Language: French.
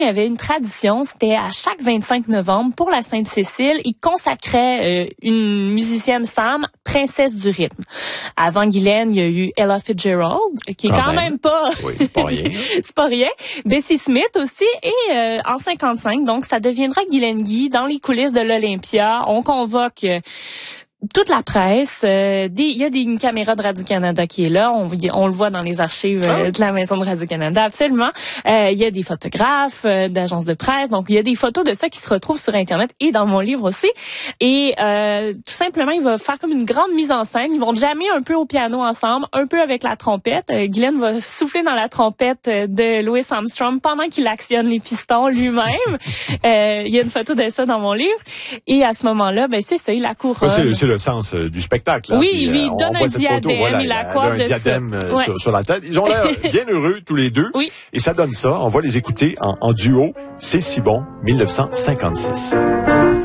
il y avait une tradition, c'était à chaque 25 novembre, pour la Sainte-Cécile, il consacrait une musicienne femme, princesse du rythme. Avant Guylaine, il y a eu Ella Fitzgerald, qui est quand même pas... Oui, pas rien. C'est pas rien. Bessie Smith aussi, et en 55, donc ça deviendra Guylaine Guy dans les coulisses de l'Olympia. On convoque... toute la presse, il y a une caméra de Radio-Canada qui est là, on le voit dans les archives de la maison de Radio-Canada, absolument. Il y a des photographes d'agences de presse, donc il y a des photos de ça qui se retrouvent sur Internet et dans mon livre aussi. Et tout simplement, il va faire comme une grande mise en scène. Ils vont jammer un peu au piano ensemble, un peu avec la trompette. Guylaine va souffler dans la trompette de Louis Armstrong pendant qu'il actionne les pistons lui-même. Il y a une photo de ça dans mon livre. Et à ce moment-là, c'est ça, il la couronne. C'est le sens du spectacle. Là. Oui, puis, lui, il donne un diadème, il accorde un diadème sur la tête. Ils ont l'air bien heureux, tous les deux. Oui. Et ça donne ça. On va les écouter en duo. C'est si bon, 1956.